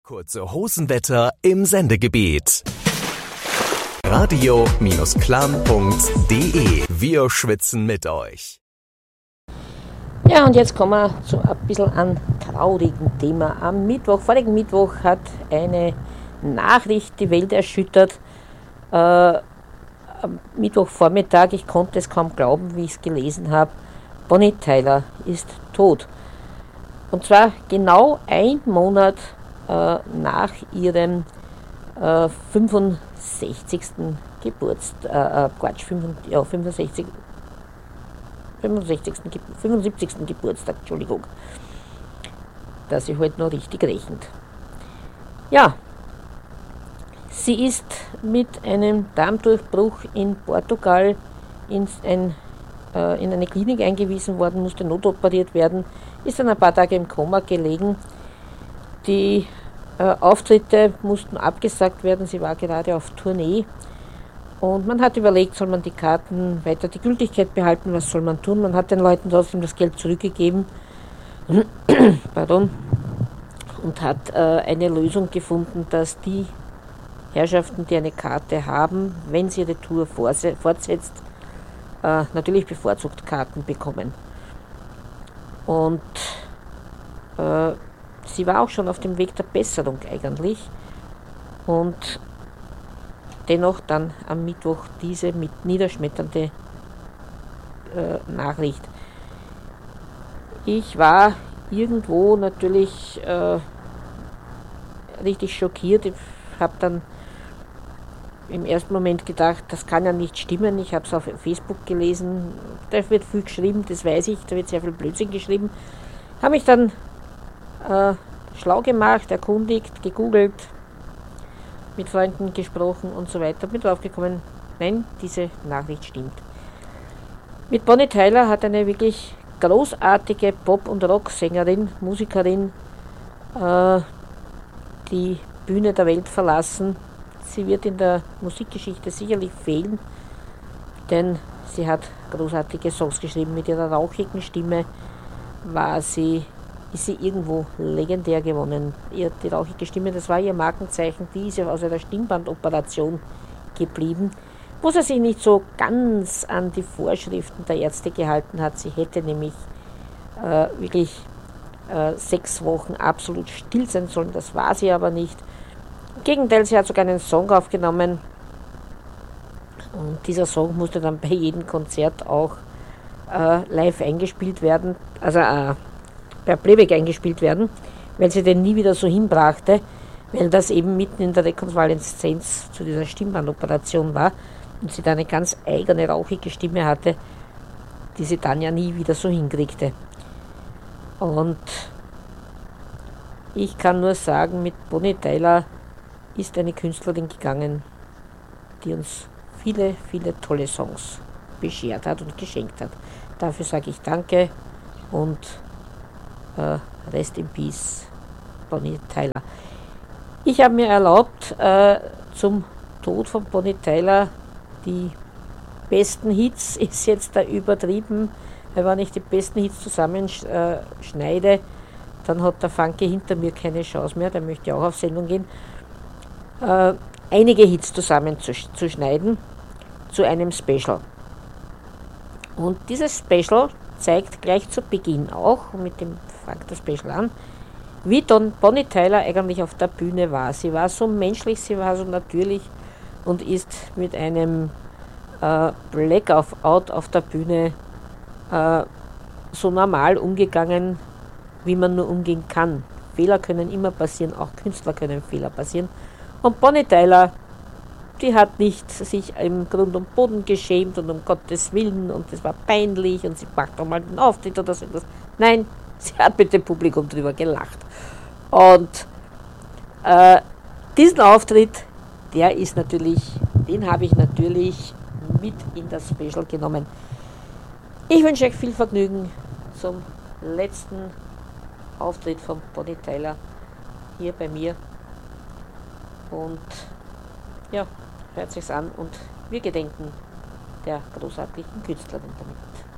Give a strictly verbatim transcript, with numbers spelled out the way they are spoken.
Kurze Hosenwetter im Sendegebiet. radio-clan punkt de. Wir schwitzen mit euch. Ja, und jetzt kommen wir zu ein bisschen an traurigen Thema. Am Mittwoch, vorigen Mittwoch hat eine Nachricht die Welt erschüttert. Äh, am Mittwochvormittag, ich konnte es kaum glauben, wie ich es gelesen habe. Bonnie Tyler ist tot. Und zwar genau ein Monat äh, nach ihrem äh, fünfundsechzigsten Geburtstag, äh, Quatsch, fünfundsiebzig, ja, fünfundsechzig, fünfundsechzigsten, fünfundsiebzigsten Geburtstag, Entschuldigung, dass sie heute noch richtig rechnet. Ja, sie ist mit einem Darmdurchbruch in Portugal in, ein, äh, in eine Klinik eingewiesen worden, musste notoperiert werden, ist dann ein paar Tage im Koma gelegen. Die äh, Auftritte mussten abgesagt werden, sie war gerade auf Tournee. Und man hat überlegt, soll man die Karten weiter die Gültigkeit behalten, was soll man tun? Man hat den Leuten trotzdem das Geld zurückgegeben Pardon. und hat äh, eine Lösung gefunden, dass die Herrschaften, die eine Karte haben, wenn sie ihre Tour fortsetzt, äh, natürlich bevorzugt Karten bekommen. Und äh, sie war auch schon auf dem Weg der Besserung eigentlich. Und dennoch dann am Mittwoch diese mit niederschmetternde äh, Nachricht. Ich war irgendwo natürlich äh, richtig schockiert. Ich habe dann im ersten Moment gedacht, das kann ja nicht stimmen. Ich habe es auf Facebook gelesen, da wird viel geschrieben, das weiß ich, da wird sehr viel Blödsinn geschrieben. Habe mich dann äh, schlau gemacht, erkundigt, gegoogelt, mit Freunden gesprochen und so weiter, bin drauf gekommen, nein, diese Nachricht stimmt. Mit Bonnie Tyler hat eine wirklich großartige Pop- und Rocksängerin, Musikerin äh, die Bühne der Welt verlassen. Sie wird in der Musikgeschichte sicherlich fehlen, denn sie hat großartige Songs geschrieben. Mit ihrer rauchigen Stimme war sie, ist sie irgendwo legendär gewonnen. Ihr, die rauchige Stimme, das war ihr Markenzeichen, die ist ja aus einer Stimmbandoperation geblieben, wo sie sich nicht so ganz an die Vorschriften der Ärzte gehalten hat. Sie hätte nämlich äh, wirklich äh, sechs Wochen absolut still sein sollen, das war sie aber nicht. Im Gegenteil, sie hat sogar einen Song aufgenommen und dieser Song musste dann bei jedem Konzert auch äh, live eingespielt werden, also äh, per Playback eingespielt werden, weil sie den nie wieder so hinbrachte, weil das eben mitten in der Rekonvaleszenz zu dieser Stimmbandoperation war und sie da eine ganz eigene, rauchige Stimme hatte, die sie dann ja nie wieder so hinkriegte. Und ich kann nur sagen, mit Bonnie Tyler ist eine Künstlerin gegangen, die uns viele, viele tolle Songs beschert hat und geschenkt hat. Dafür sage ich Danke und äh, Rest in Peace, Bonnie Tyler. Ich habe mir erlaubt, äh, zum Tod von Bonnie Tyler die besten Hits, ist jetzt da übertrieben, weil wenn ich die besten Hits zusammenschneide, dann hat der Funky hinter mir keine Chance mehr, der möchte auch auf Sendung gehen, äh, einige Hits zusammenzuschneiden zu einem Special. Und dieses Special zeigt gleich zu Beginn auch, mit dem fängt das Special an, wie Don Bonnie Tyler eigentlich auf der Bühne war. Sie war so menschlich, sie war so natürlich und ist mit einem äh, Blackout auf der Bühne äh, so normal umgegangen, wie man nur umgehen kann. Fehler können immer passieren, auch Künstler können Fehler passieren. Und Bonnie Tyler, die hat nicht sich im Grund und Boden geschämt und um Gottes Willen und das war peinlich und sie macht doch mal den Auftritt oder so etwas. Nein, sie hat mit dem Publikum drüber gelacht. Und äh, diesen Auftritt, der ist natürlich, den habe ich natürlich mit in das Special genommen. Ich wünsche euch viel Vergnügen zum letzten Auftritt von Bonnie Tyler hier bei mir. Und ja, hört sich's an und wir gedenken der großartigen Künstlerin damit.